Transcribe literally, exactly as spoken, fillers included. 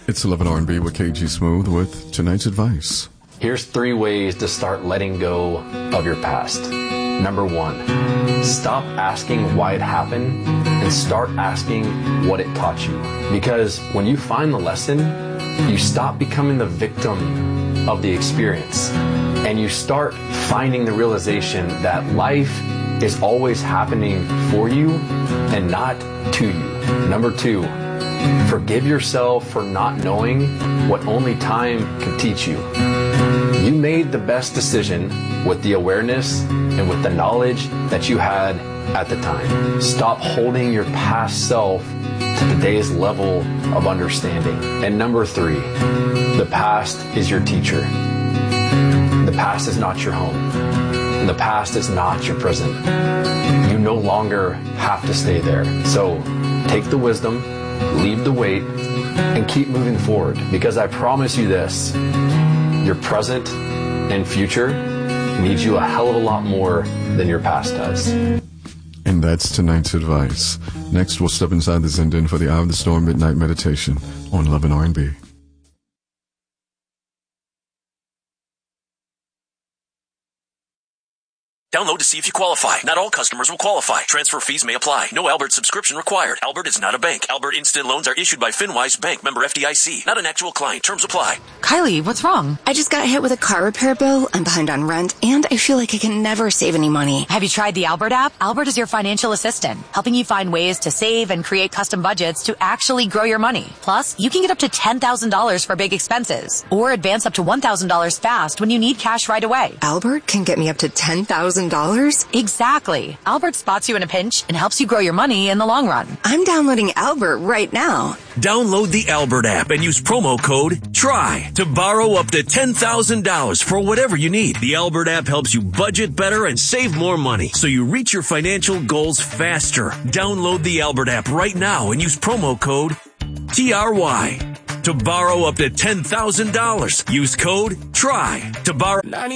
It's eleven R and B with K G Smooth with tonight's advice. Here's three ways to start letting go of your past. Number one, stop asking why it happened and start asking what it taught you. Because when you find the lesson, you stop becoming the victim of the experience and you start finding the realization that life is always happening for you and not to you. Number two, forgive yourself for not knowing what only time can teach you. You made the best decision with the awareness and with the knowledge that you had at the time. Stop holding your past self to today's level of understanding. And number three, the past is your teacher. The past is not your home. And the past is not your prison. You no longer have to stay there. So take the wisdom, leave the weight, and keep moving forward. Because I promise you this, your present and future needs you a hell of a lot more than your past does. And that's tonight's advice. Next, we'll step inside the Zen for the Eye of the Storm Midnight Meditation on eleven R and B. Download to see if you qualify. Not all customers will qualify. Transfer fees may apply. No Albert subscription required. Albert is not a bank. Albert Instant Loans are issued by FinWise Bank, member F D I C. Not an actual client. Terms apply. Kylie, what's wrong? I just got hit with a car repair bill. I'm behind on rent, and I feel like I can never save any money. Have you tried the Albert app? Albert is your financial assistant, helping you find ways to save and create custom budgets to actually grow your money. Plus, you can get up to ten thousand dollars for big expenses, or advance up to one thousand dollars fast when you need cash right away. Albert can get me up to ten thousand dollars? Exactly. Albert spots you in a pinch and helps you grow your money in the long run. I'm downloading Albert right now. Download the Albert app and use promo code TRY to borrow up to ten thousand dollars for whatever you need. The Albert app helps you budget better and save more money so you reach your financial goals faster. Download the Albert app right now and use promo code T R Y to borrow up to ten thousand dollars. Use code TRY to borrow.